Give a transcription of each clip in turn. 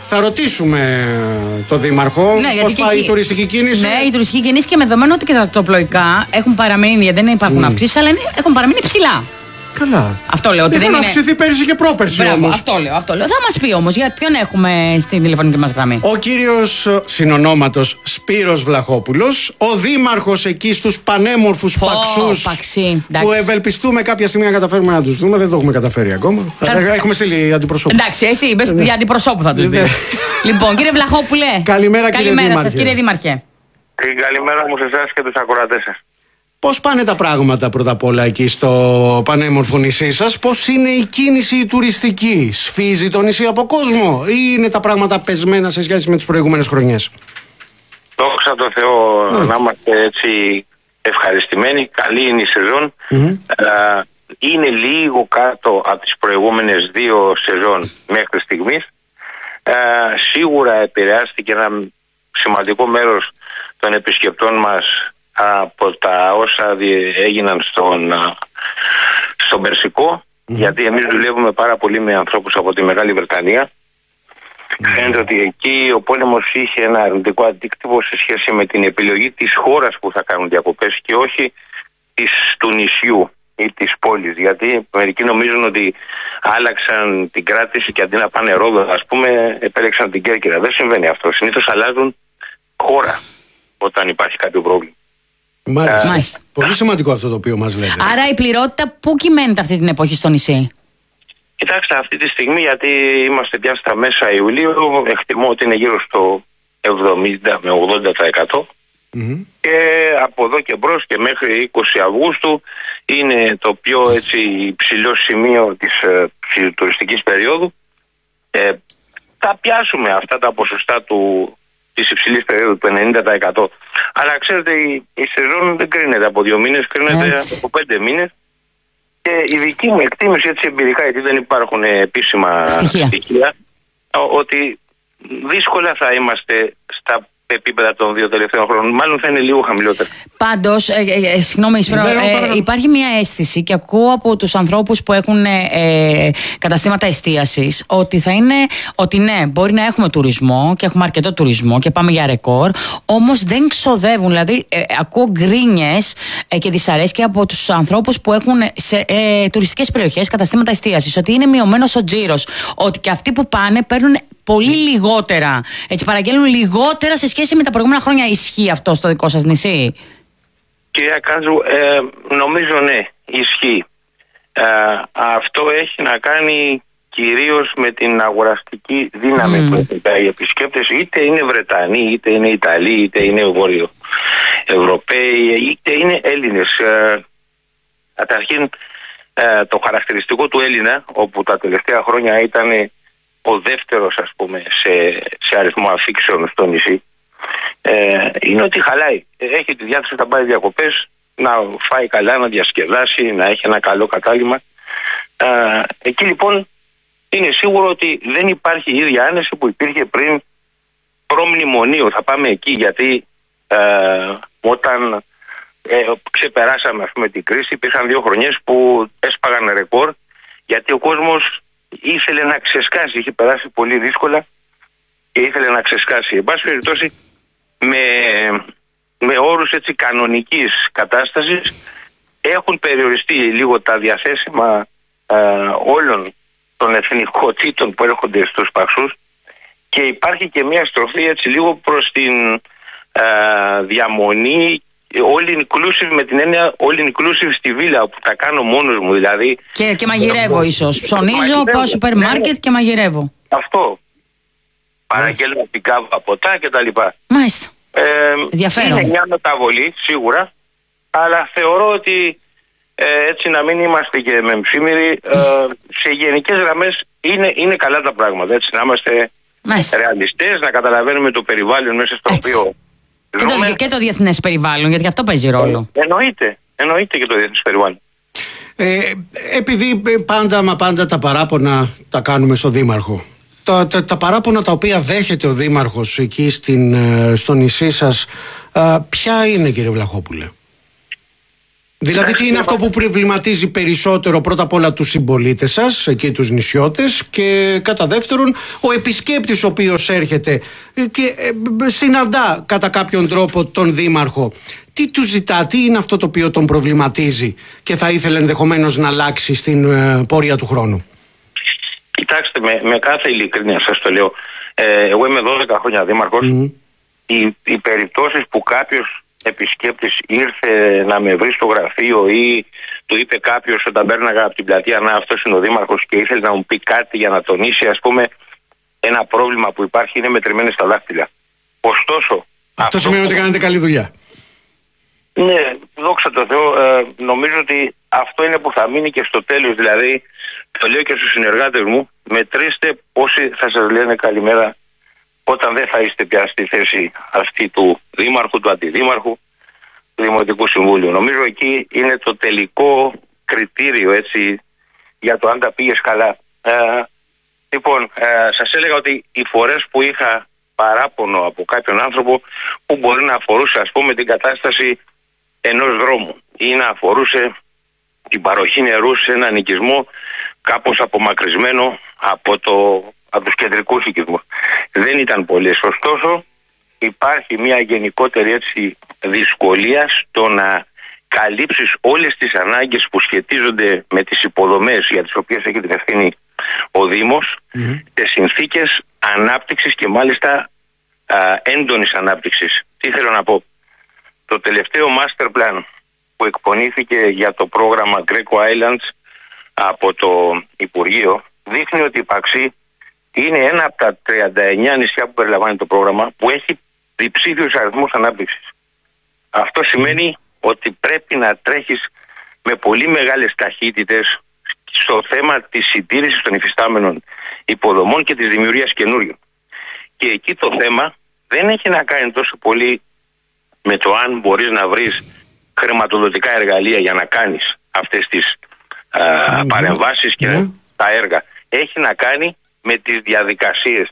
Θα ρωτήσουμε τον Δήμαρχο πώς πάει η τουριστική κίνηση. Ναι, η τουριστική κίνηση και με δεδομένο ότι και τα τοπλοϊκά έχουν παραμείνει, γιατί δεν υπάρχουν αυξήσεις, αλλά έχουν παραμείνει ψηλά. Καλά. Αυτό λέω. Δεν θα αυξηθεί πέρυσι και πρόπερσι όμως. Αυτό λέω. Θα μας πει όμως για ποιον έχουμε στην τηλεφωνική μας γραμμή. Ο κύριος συνονόματος Σπύρος Βλαχόπουλος, ο δήμαρχος εκεί στους πανέμορφους Παξούς. Που ευελπιστούμε κάποια στιγμή να καταφέρουμε να τους δούμε. Δεν το έχουμε καταφέρει ακόμα. Έχουμε στείλει αντιπροσώπου. Εντάξει, εσύ είπες για αντιπροσώπου θα τους δεις. Λοιπόν, κύριε Βλαχόπουλε. Καλημέρα σας, κύριε Δήμαρχε. Καλημέρα μου σε εσάς και τους ακροατές σας. Πώς πάνε τα πράγματα πρώτα απ' όλα εκεί στο πανέμορφο νησί σας? Πώς είναι η κίνηση η τουριστική? Σφίζει το νησί από κόσμο ή είναι τα πράγματα πεσμένα σε σχέση με τις προηγούμενες χρονιές? Δόξα τω Θεώ, να είμαστε έτσι ευχαριστημένοι. Καλή είναι η σεζόν. Είναι λίγο κάτω από τις προηγούμενες 2 σεζόν μέχρι στιγμής. Σίγουρα επηρεάστηκε ένα σημαντικό μέρος των επισκεπτών μας από τα όσα έγιναν στον Περσικό, γιατί εμείς δουλεύουμε πάρα πολύ με ανθρώπους από τη Μεγάλη Βρετανία. Φαίνεται ότι εκεί ο πόλεμος είχε ένα αρνητικό αντίκτυπο σε σχέση με την επιλογή της χώρας που θα κάνουν διακοπές και όχι του νησιού ή της πόλης, γιατί μερικοί νομίζουν ότι άλλαξαν την κράτηση και αντί να πάνε Ρόδο, ας πούμε, επέλεξαν την Κέρκυρα. Δεν συμβαίνει αυτό. Συνήθως αλλάζουν χώρα όταν υπάρχει κάποιο πρόβλημα. Μάλιστα. Πολύ σημαντικό αυτό το οποίο μας λέτε. Άρα η πληρότητα πού κυμαίνεται αυτή την εποχή στο νησί? Κοιτάξτε, αυτή τη στιγμή, γιατί είμαστε πια στα μέσα Ιουλίου, εκτιμώ ότι είναι γύρω στο 70 με 80%. Και από εδώ και μπρος και μέχρι 20 Αυγούστου είναι το πιο έτσι υψηλό σημείο της τουριστικής περίοδου. Θα πιάσουμε αυτά τα ποσοστά της υψηλής περίοδου του 90%. Αλλά ξέρετε, η σεζόν δεν κρίνεται από 2 μήνες, κρίνεται από 5 μήνες. Και η δική μου εκτίμηση έτσι εμπειρικά, γιατί δεν υπάρχουν επίσημα στοιχεία, ότι δύσκολα θα είμαστε στα επίπεδα των 2 τελευταίων χρόνων. Μάλλον θα είναι λίγο χαμηλότερα. Πάντως, συγγνώμη, υπάρχει μια αίσθηση και ακούω από τους ανθρώπους που έχουν καταστήματα εστίασης ότι ναι, μπορεί να έχουμε τουρισμό και έχουμε αρκετό τουρισμό και πάμε για ρεκόρ, όμως δεν ξοδεύουν. Δηλαδή, ακούω γκρίνιες και δυσαρέσκεια από τους ανθρώπους που έχουν σε τουριστικές περιοχές καταστήματα εστίασης, ότι είναι μειωμένος ο τζίρος, ότι και αυτοί που πάνε παίρνουν πολύ λιγότερα. Έτσι, παραγγέλνουν λιγότερα σε σχέση με τα προηγούμενα χρόνια. Ισχύει αυτό στο δικό σας νησί? Κυρία Κάζου, νομίζω ναι, ισχύει. Αυτό έχει να κάνει κυρίως με την αγοραστική δύναμη που έχουν οι επισκέπτες. Είτε είναι Βρετανοί, είτε είναι Ιταλοί, είτε είναι Βόρειο Ευρωπαίοι, είτε είναι Έλληνες. Καταρχήν, το χαρακτηριστικό του Έλληνα, όπου τα τελευταία χρόνια ήταν ο δεύτερος, ας πούμε, σε αριθμό αφήξεων στο νησί, είναι ότι χαλάει. Έχει τη διάθεση να πάει διακοπές, να φάει καλά, να διασκεδάσει, να έχει ένα καλό κατάλημα. Εκεί λοιπόν είναι σίγουρο ότι δεν υπάρχει η ίδια άνεση που υπήρχε πριν προμνημονίου. Θα πάμε εκεί γιατί όταν ξεπεράσαμε, ας πούμε, την κρίση, υπήρχαν 2 χρονιές που έσπαγαν ρεκόρ, γιατί ο κόσμος ήθελε να ξεσκάσει, είχε περάσει πολύ δύσκολα και ήθελε να ξεσκάσει. Εν πάση περιπτώσει, με όρους έτσι κανονικής κατάστασης έχουν περιοριστεί λίγο τα διαθέσιμα όλων των εθνικοτήτων που έρχονται στους Παξούς και υπάρχει και μια στροφή έτσι λίγο προς την διαμονή all inclusive, με την έννοια all inclusive στη βίλα, όπου τα κάνω μόνος μου δηλαδή. Και μαγειρεύω ίσως. Ψωνίζω, πάω σούπερ μάρκετ και μαγειρεύω. Αυτό. Παραγγέλνω πικάβα ποτά και τα λοιπά. Μάλιστα. Ενδιαφέρον. Είναι μια μεταβολή σίγουρα, αλλά θεωρώ ότι έτσι να μην είμαστε και μεμψίμηροι, σε γενικές γραμμές είναι καλά τα πράγματα. Έτσι να είμαστε ρεαλιστές, να καταλαβαίνουμε το περιβάλλον μέσα στο οποίο ζούμε. Και το διεθνές περιβάλλον, γιατί αυτό παίζει ρόλο. Εννοείται και το διεθνές περιβάλλον. Επειδή πάντα τα παράπονα τα κάνουμε στο Δήμαρχο. Τα παράπονα τα οποία δέχεται ο Δήμαρχος εκεί στο νησί σας, ποια είναι, κύριε Βλαχόπουλε? Δηλαδή, τι είναι αυτό που προβληματίζει περισσότερο, πρώτα απ' όλα τους συμπολίτες σας και τους νησιώτες, και κατά δεύτερον, ο επισκέπτης ο οποίος έρχεται και συναντά κατά κάποιον τρόπο τον Δήμαρχο. Τι του ζητά, τι είναι αυτό το οποίο τον προβληματίζει και θα ήθελε ενδεχομένως να αλλάξει στην πορεία του χρόνου? Κοιτάξτε, με κάθε ειλικρίνεια σας το λέω. Εγώ είμαι 12 χρόνια δήμαρχος. Οι περιπτώσεις που κάποιος επισκέπτης ήρθε να με βρει στο γραφείο ή του είπε κάποιος όταν πέρναγα από την πλατεία, να, αυτός είναι ο δήμαρχος, και ήθελε να μου πει κάτι για να τονίσει, ας πούμε, ένα πρόβλημα που υπάρχει, είναι μετρημένες στα δάχτυλα. Ωστόσο, αυτό σημαίνει ότι κάνετε καλή δουλειά. Ναι, δόξα τω Θεώ, νομίζω ότι αυτό είναι που θα μείνει και στο τέλος. Δηλαδή, το λέω και στους συνεργάτες μου, μετρήστε πόσοι θα σας λένε καλημέρα όταν δεν θα είστε πια στη θέση αυτή του δήμαρχου, του αντιδήμαρχου, του Δημοτικού Συμβούλου. Νομίζω εκεί είναι το τελικό κριτήριο, έτσι, για το αν τα πήγες καλά. Λοιπόν, σας έλεγα ότι οι φορές που είχα παράπονο από κάποιον άνθρωπο που μπορεί να αφορούσε, ας πούμε, την κατάσταση ενός δρόμου ή να αφορούσε την παροχή νερού σε έναν οικισμό κάπως απομακρυσμένο από τους κεντρικούς οικισμούς. Δεν ήταν πολλές. Ωστόσο, υπάρχει μια γενικότερη, έτσι, δυσκολία στο να καλύψεις όλες τις ανάγκες που σχετίζονται με τις υποδομές για τις οποίες έχει την ευθύνη ο Δήμος, σε συνθήκες ανάπτυξης και μάλιστα έντονης ανάπτυξης. Τι θέλω να πω? Το τελευταίο master plan που εκπονήθηκε για το πρόγραμμα Greco Islands από το Υπουργείο δείχνει ότι η Παξή είναι ένα από τα 39 νησιά που περιλαμβάνει το πρόγραμμα που έχει διψήφιους αριθμούς ανάπτυξης. Αυτό σημαίνει ότι πρέπει να τρέχεις με πολύ μεγάλες ταχύτητες στο θέμα της συντήρησης των υφιστάμενων υποδομών και της δημιουργίας καινούριων. Και εκεί το θέμα δεν έχει να κάνει τόσο πολύ με το αν μπορείς να βρεις χρηματοδοτικά εργαλεία για να κάνεις αυτές τις παρεμβάσεις και τα έργα. Έχει να κάνει με τις διαδικασίες.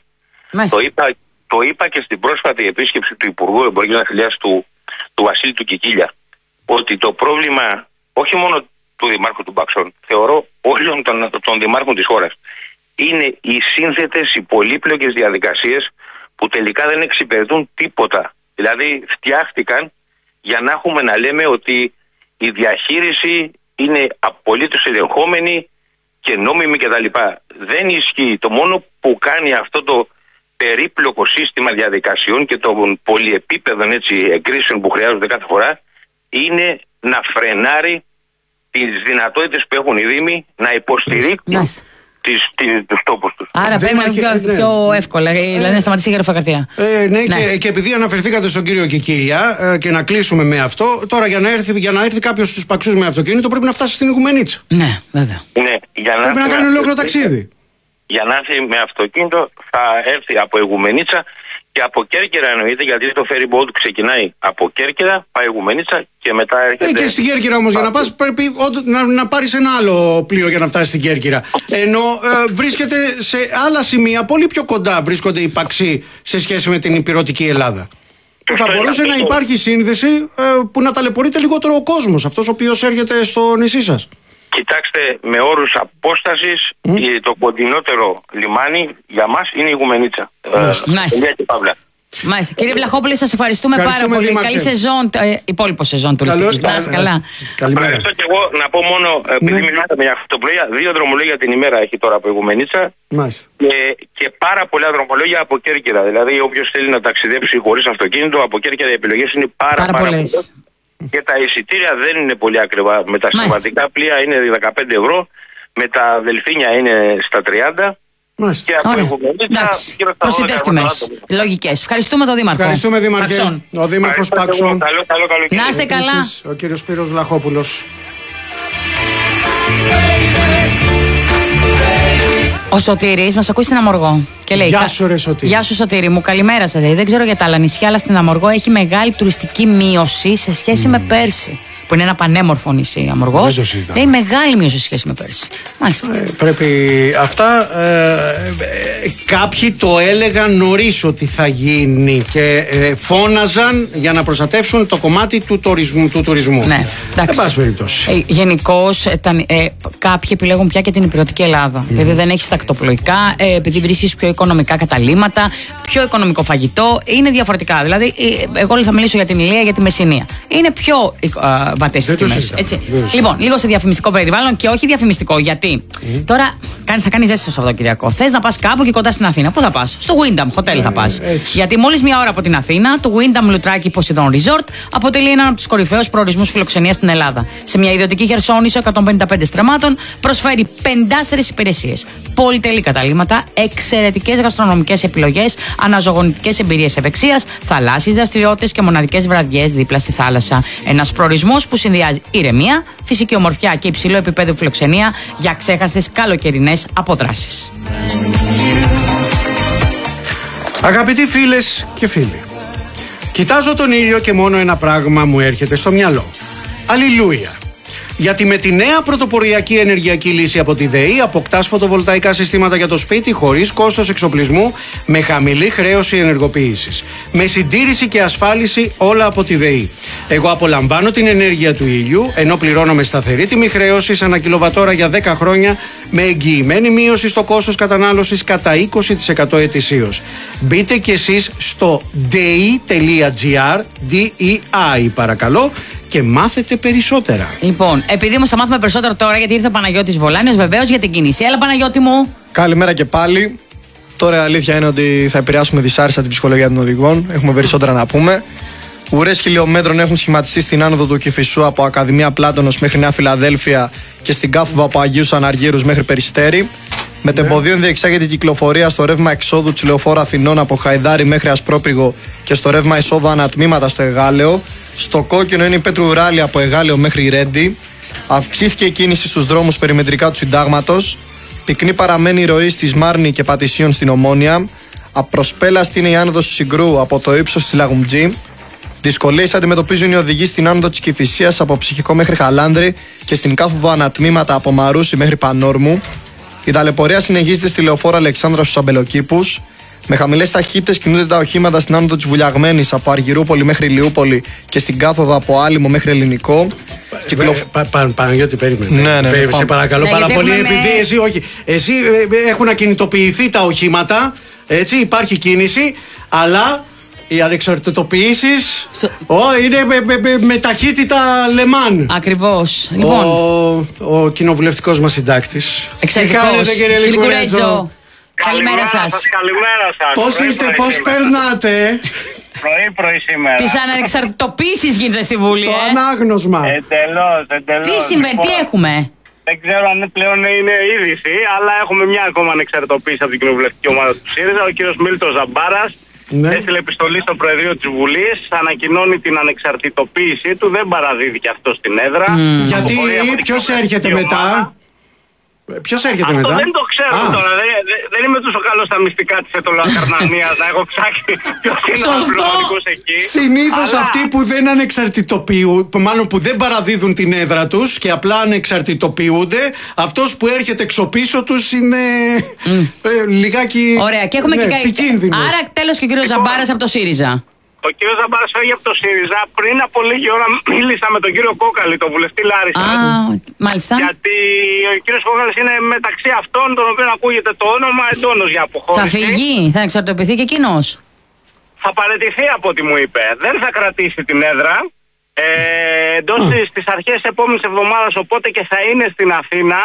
Το είπα και στην πρόσφατη επίσκεψη του Υπουργού Εμπορικής Ναυτιλίας του Βασίλη του Κικίλια, ότι το πρόβλημα όχι μόνο του Δημάρχου του Παξών, θεωρώ όλων των δημάρχων της χώρας, είναι οι σύνθετες, οι πολύπλοκες διαδικασίες που τελικά δεν εξυπηρετούν τίποτα. Δηλαδή φτιάχτηκαν για να έχουμε να λέμε ότι η διαχείριση είναι απολύτως ελεγχόμενη και νόμιμη κτλ. Δεν ισχύει. Το μόνο που κάνει αυτό το περίπλοκο σύστημα διαδικασιών και των πολυεπίπεδων, έτσι, εγκρίσεων που χρειάζονται κάθε φορά είναι να φρενάρει τις δυνατότητες που έχουν οι Δήμοι να υποστηρίξουν τους τόπους τους. Άρα πρέπει να είναι πιο εύκολα, δηλαδή να σταματήσει η γραφειοκρατία. Ναι. Και επειδή αναφερθήκατε στον κύριο Κικίλια, και να κλείσουμε με αυτό, τώρα για να έρθει κάποιος στους Παξούς με αυτοκίνητο πρέπει να φτάσει στην Ιγουμενίτσα. Ναι, βέβαια. Ναι, πρέπει να κάνει ολόκληρο ταξίδι. Για να έρθει με αυτοκίνητο θα έρθει από Ιγουμενίτσα και από Κέρκυρα, εννοείται, γιατί το ferry boat ξεκινάει από Κέρκυρα, πάει Ιγουμενίτσα και μετά έρχεται. Και στην Κέρκυρα όμως για να πας πρέπει να πάρεις ένα άλλο πλοίο για να φτάσεις στην Κέρκυρα. Ενώ βρίσκεται σε άλλα σημεία, πολύ πιο κοντά βρίσκονται οι Παξοί σε σχέση με την ηπειρωτική Ελλάδα. Που θα μπορούσε να υπάρχει σύνδεση που να ταλαιπωρείται λιγότερο ο κόσμος, αυτός ο οποίος έρχεται στο νησί σας. Κοιτάξτε, με όρους απόστασης, το κοντινότερο λιμάνι για μας είναι η Ιγουμενίτσα. Μάλιστα. Κύριε Βλαχόπουλε, σας ευχαριστούμε πάρα πολύ. Καλή σεζόν, υπόλοιπο σεζόν τουριστικής. Να είστε καλά. Ευχαριστώ και εγώ. Να πω μόνο, επειδή μιλήσαμε για αυτοπλοεία, 2 δρομολόγια την ημέρα έχει τώρα από Ιγουμενίτσα και πάρα πολλά δρομολόγια από Κέρκυρα. Δηλαδή, όποιος θέλει να ταξιδέψει χωρίς αυτοκίνητο, από Κέρκυρα οι επιλογές είναι πάρα πολλές. Και τα εισιτήρια δεν είναι πολύ ακριβά. Με τα συμβατικά πλοία είναι 15 ευρώ, με τα δελφίνια είναι στα 30. Και από Ιγουμενίτσα γύρω στα 12 τιμές. Λογικές. Ευχαριστούμε τον Δήμαρχο. Ευχαριστούμε, Δήμαρχε. Ο Δήμαρχος Παξών. Να είστε καλά. Ο κύριος Σπύρος Βλαχόπουλος. Ο Σωτήρης μας ακούει στην Αμοργό και λέει: Γεια σου, ρε Σωτήρη. Γεια σου, Σωτήρη μου, καλημέρα σας. Δεν ξέρω για τα άλλα νησιά, αλλά στην Αμοργό έχει μεγάλη τουριστική μείωση σε σχέση με πέρσι. που είναι ένα πανέμορφο νησί, Αμοργός, λέει μεγάλη μείωση σχέση με πέρσι. Μάλιστα. Πρέπει αυτά. Κάποιοι το έλεγαν νωρίς ότι θα γίνει και φώναζαν για να προστατεύσουν το κομμάτι του τουρισμού. Ναι, εν πάση περιπτώσει. Γενικώς κάποιοι επιλέγουν πια και την υπηρετική Ελλάδα. Δηλαδή δεν έχει τακτοπλοϊκά, επειδή βρίσκεις πιο οικονομικά καταλύματα, πιο οικονομικό φαγητό. Είναι διαφορετικά. Δηλαδή, εγώ θα μιλήσω για την Ηλία, για τη Μεσσηνία. Είναι πιο βατές οι τιμές. Λοιπόν, λίγο σε διαφημιστικό περιβάλλον και όχι διαφημιστικό. Γιατί τώρα θα κάνει ζέστη το Σαββατοκυριακό. Θες να πας κάπου και κοντά στην Αθήνα. Πού θα πας? Στο Windham Hotel θα πας. Γιατί μόλις μία ώρα από την Αθήνα, το Windham Λουτράκι Poseidon Resort αποτελεί έναν από τους κορυφαίους προορισμούς φιλοξενίας στην Ελλάδα. Σε μια ιδιωτική χερσόνησο 155 στρεμμάτων προσφέρει 5 υπηρεσίες. Πολυτελή καταλύματα, εξαιρετικές γαστρονομικές επιλογές, αναζωογονητικές εμπειρίες ευεξίας, θαλάσσιες δραστηριότητες και μοναδικές βραδιές δίπλα στη θάλασσα. Ένας προορισμός που συνδυάζει ηρεμία, φυσική ομορφιά και υψηλό επίπεδο φιλοξενία για ξέχαστες καλοκαιρινές αποδράσεις. Αγαπητοί φίλες και φίλοι, κοιτάζω τον ήλιο και μόνο ένα πράγμα μου έρχεται στο μυαλό. Αλληλούια! Γιατί με τη νέα πρωτοποριακή ενεργειακή λύση από τη ΔΕΗ αποκτάς φωτοβολταϊκά συστήματα για το σπίτι χωρίς κόστος εξοπλισμού, με χαμηλή χρέωση ενεργοποίησης. Με συντήρηση και ασφάλιση όλα από τη ΔΕΗ. Εγώ απολαμβάνω την ενέργεια του ήλιου, ενώ πληρώνω με σταθερή τιμή χρέωσης ανά κιλοβατόρα για 10 χρόνια, με εγγυημένη μείωση στο κόστος κατανάλωσης κατά 20% ετησίως. Μπείτε κι εσείς στο dei.gr, DEI παρακαλώ, και μάθετε περισσότερα. Λοιπόν, επειδή όμως θα μάθουμε περισσότερο τώρα, γιατί ήρθε ο Παναγιώτης Βολάνιος, βεβαίως για την κίνηση. Έλα, Παναγιώτη μου. Καλημέρα και πάλι. Τώρα η αλήθεια είναι ότι θα επηρεάσουμε δυσάρεστα την ψυχολογία των οδηγών. Έχουμε περισσότερα να πούμε. Ουρές χιλιόμετρων έχουν σχηματιστεί στην άνοδο του Κηφισού από Ακαδημία Πλάτωνος μέχρι Νέα Φιλαδέλφια και στην Κάφουβα από Αγίους Αναργύρους μέχρι Περιστέρι. Με τεμποδίων διεξάγεται η κυκλοφορία στο ρεύμα εξόδου της Λεωφόρου Αθηνών από Χαϊδάρι μέχρι Ασπρόπυργο και στο ρεύμα εισόδου ανατμήματα στο Εγάλεο. Στο κόκκινο είναι η Πέτρου Ράλη από Εγάλεο μέχρι Ρέντι. Αυξήθηκε η κίνηση στους δρόμους περιμετρικά του Συντάγματος. Πυκνή παραμένει η ροή στη Σμάρνη και Πατησίων στην Ομόνια. Απροσπέλαστη είναι η άνοδος του Συγκρού από το ύψος της Λαγουμτζή. Δυσκολίες αντιμετωπίζουν οι οδηγοί στην άνοδο της Κηφισίας από Ψυχικό μέχρι Χαλάνδρη και στην Κάφουβα ανατμήματα από Μαρούσι μέχρι Πανόρμου. Η ταλαιπωρία συνεχίζεται στη Λεωφόρο Αλεξάνδρα στους Αμπελοκήπους. Με χαμηλές ταχύτητες κινούνται τα οχήματα στην άνοδο της Βουλιαγμένης από Αργυρούπολη μέχρι Ηλιούπολη και στην κάθοδο από Άλυμο μέχρι Ελληνικό. Παναγιώτη, περίμενε. Ναι, σε παρακαλώ πάρα πολύ. Επειδή εσύ έχουν ακινητοποιηθεί τα οχήματα, έτσι, υπάρχει κίνηση, αλλά οι ανεξαρτητοποιήσεις είναι με ταχύτητα λεμάν. Ακριβώς. Λοιπόν. Ο κοινοβουλευτικός μας συντάκτης. Εξαιρετικός. Κύριε Λικουρέτζο. Καλημέρα σας. Καλημέρα σας. Πώς είστε, πώς περνάτε? Πρωί σήμερα. Τις ανεξαρτητοποίησεις γίνεται στη Βουλή. Το ανάγνωσμα. Εντελώς. Τι συμβαίνει, τι έχουμε? Δεν ξέρω αν πλέον είναι είδηση, αλλά έχουμε μια ακόμα ανεξαρτητοποίηση από την κοινοβουλευτική ομάδα του ΣΥΡΙΖΑ. Ο κύριος Μίλτος Ζαμπάρας έστειλε επιστολή στο Προεδρείο της Βουλής, ανακοινώνει την ανεξαρτητοποίησή του, δεν παραδίδει και αυτό στην έδρα. Γιατί, ποιος έρχεται μετά? Ποιος έρχεται μετά? Δεν το ξέρω τώρα. Δεν είμαι τόσο καλό στα μυστικά της Ετωλοακαρνανίας να έχω ψάξει ποιος είναι ο πληρωματικός εκεί. Συνήθως αυτοί που δεν ανεξαρτητοποιούν, μάλλον που δεν παραδίδουν την έδρα τους και απλά ανεξαρτητοποιούνται, αυτός που έρχεται εξωπίσω τους είναι λιγάκι. Ωραία, και έχουμε και επικίνδυνος. Άρα τέλος και ο κύριος Ζαμπάρας από το ΣΥΡΙΖΑ. Ο κύριος Ζαμπάρας φεύγει από το ΣΥΡΙΖΑ. Πριν από λίγη ώρα μίλησα με τον κύριο Κόκαλη, τον βουλευτή Λάρισα. Μάλιστα. Γιατί ο κύριος Κόκαλης είναι μεταξύ αυτών, τον οποίο ακούγεται το όνομα εντόνως για αποχώρηση. Θα φύγει, θα εξαρτοποιηθεί και εκείνος. Θα παραιτηθεί από ό,τι μου είπε. Δεν θα κρατήσει την έδρα. Εντός στις αρχές της επόμενης εβδομάδας, οπότε και θα είναι στην Αθήνα.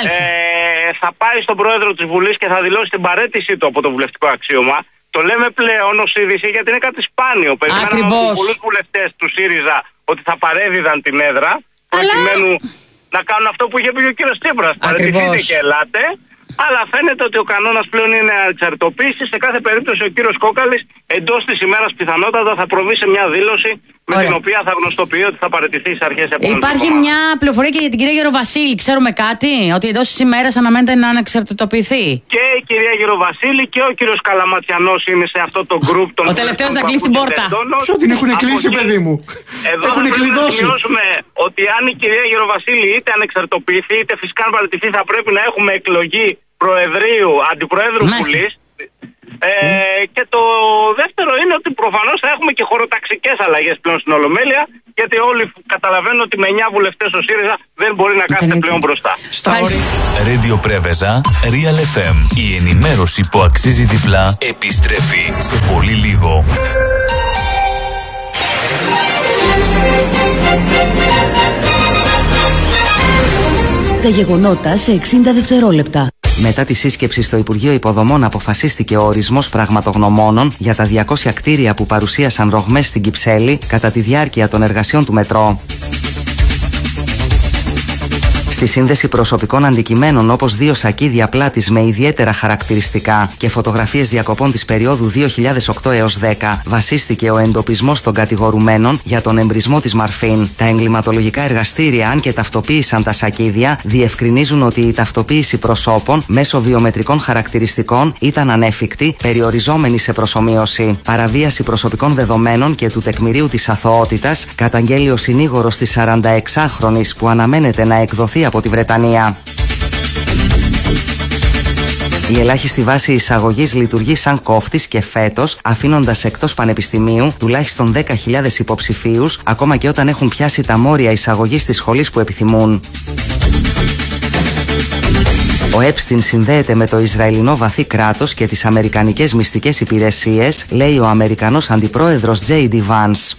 Θα πάει στον πρόεδρο της Βουλής και θα δηλώσει την παραίτησή του από το βουλευτικό αξίωμα. Το λέμε πλέον ως είδηση γιατί είναι κάτι σπάνιο. Περιμέναμε από πολλούς βουλευτές του ΣΥΡΙΖΑ ότι θα παρέδιδαν την έδρα προκειμένου να κάνουν αυτό που είχε πει ο κύριος Τσίπρας. Παραιτηθείτε και ελάτε. Αλλά φαίνεται ότι ο κανόνας πλέον είναι ανεξαρτητοποίηση. Σε κάθε περίπτωση ο κύριος Κόκαλης εντός της ημέρας πιθανότατα θα προβεί σε μια δήλωση με την οποία θα γνωστοποιεί ότι θα παραιτηθεί στις αρχές επόμενης. Υπάρχει μια πληροφορία και για την κυρία Γεροβασίλη. Ξέρουμε κάτι, ότι εντός της ημέρας αναμένεται να ανεξαρτητοποιηθεί. Και η κυρία Γεροβασίλη και ο κύριος Καλαματιανός είναι σε αυτό το γκρουπ των. Ο τελευταίος να κλείσει την πόρτα. Ποιο την έχουν κλείσει, παιδί μου. Εδώ θα πρέπει να σημειώσουμε ότι αν η κυρία Γεροβασίλη είτε ανεξαρτητοποιηθεί είτε φυσικά αν παραιτηθεί, θα πρέπει να έχουμε εκλογή προεδρίου, αντιπροέδρου Βουλής. Και το δεύτερο είναι ότι προφανώς θα έχουμε και χωροταξικές αλλαγές πλέον στην Ολομέλεια, γιατί όλοι καταλαβαίνουν ότι με 9 βουλευτές ο ΣΥΡΙΖΑ δεν μπορεί να κάθεται πλέον μπροστά. Radio Πρέβεζα, Real FM. Η ενημέρωση που αξίζει διπλά επιστρέφει σε πολύ λίγο. Τα γεγονότα σε 60 δευτερόλεπτα. Μετά τη σύσκεψη στο Υπουργείο Υποδομών αποφασίστηκε ο ορισμός πραγματογνωμόνων για τα 200 κτίρια που παρουσίασαν ρογμές στην Κυψέλη κατά τη διάρκεια των εργασιών του μετρό. Στη σύνδεση προσωπικών αντικειμένων όπως 2 σακίδια πλάτης με ιδιαίτερα χαρακτηριστικά και φωτογραφίες διακοπών της περίοδου 2008 έως 10 βασίστηκε ο εντοπισμός των κατηγορουμένων για τον εμπρισμό της Μαρφίν. Τα εγκληματολογικά εργαστήρια, αν και ταυτοποίησαν τα σακίδια, διευκρινίζουν ότι η ταυτοποίηση προσώπων μέσω βιομετρικών χαρακτηριστικών ήταν ανέφικτη, περιοριζόμενη σε προσομοίωση. Παραβίαση προσωπικών δεδομένων και του τεκμηρίου της αθωότητας καταγγέλει ο συνήγορος της 46χρονης που αναμένεται να εκδοθεί από τη Βρετανία. Η ελάχιστη βάση εισαγωγής λειτουργεί σαν κόφτης και φέτος, αφήνοντας εκτός πανεπιστημίου τουλάχιστον 10.000 υποψηφίους, ακόμα και όταν έχουν πιάσει τα μόρια εισαγωγής της σχολής που επιθυμούν. Ο Έπστιν συνδέεται με το Ισραηλινό βαθύ κράτος και τις Αμερικανικές μυστικές υπηρεσίες, λέει ο Αμερικανός αντιπρόεδρος J.D. Vance.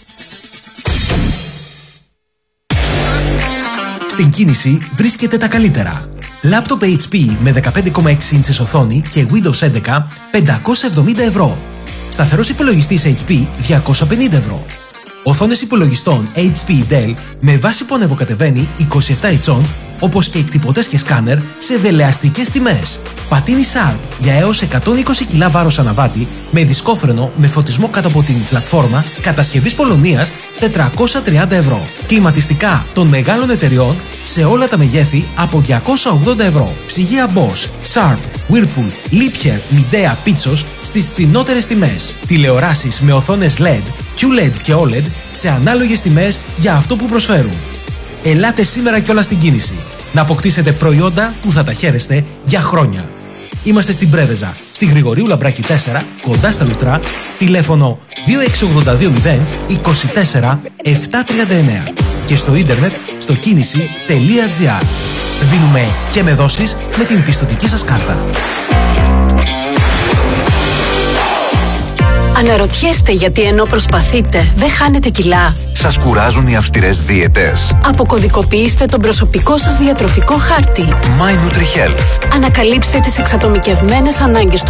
Στην κίνηση βρίσκεται τα καλύτερα. Λάπτοπ HP με 15,6 ίντσες οθόνη και Windows 11 570 ευρώ. Σταθερός υπολογιστής HP 250 ευρώ. Οθόνες υπολογιστών HP Dell με βάση που ανεβοκατεβαίνει 27 ετσών, όπως και εκτυπωτές και σκάνερ σε δελεαστικές τιμές. Πατίνι Sharp για έως 120 κιλά βάρος αναβάτη με δισκόφρενο με φωτισμό κάτω από την πλατφόρμα κατασκευής Πολωνίας 430 ευρώ. Κλιματιστικά των μεγάλων εταιριών σε όλα τα μεγέθη από 280 ευρώ. Ψυγεία Bosch, Sharp, Whirlpool, Liebherr, Midea, Pitsos στις φθηνότερες τιμές. Τηλεοράσεις με οθόνες LED, QLED και OLED σε ανάλογες τιμές για αυτό που προσφέρουν. Ελάτε σήμερα κιόλας στην κίνηση να αποκτήσετε προϊόντα που θα τα χαίρεστε για χρόνια. Είμαστε στην Πρέβεζα, στη Γρηγορίου Λαμπράκη 4, κοντά στα Λουτρά, τηλέφωνο 26820 24 739 και στο ίντερνετ στο κίνηση.gr. Δίνουμε και με δόσεις με την πιστωτική σας κάρτα. Αναρωτιέστε γιατί ενώ προσπαθείτε δεν χάνετε κιλά? Σας κουράζουν οι αυστηρές δίαιτες? Αποκωδικοποιήστε τον προσωπικό σας διατροφικό χάρτη. My NutriHealth. Ανακαλύψτε τις εξατομικευμένες ανάγκες του